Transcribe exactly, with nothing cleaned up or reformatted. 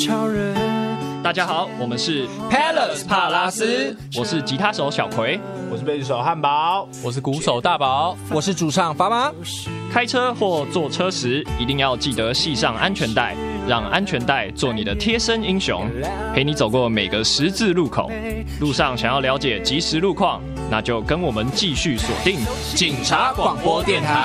超人。 大家好，我们是 Palace 帕拉斯， 我是吉他手小葵， 我是贝斯手汉堡， 我是鼓手大宝， 我是主唱发妈。 开车或坐车时，一定要记得系上安全带，让安全带做你的贴身英雄，陪你走过每个十字路口。路上想要了解即时路况，那就跟我们继续锁定警察广播电台。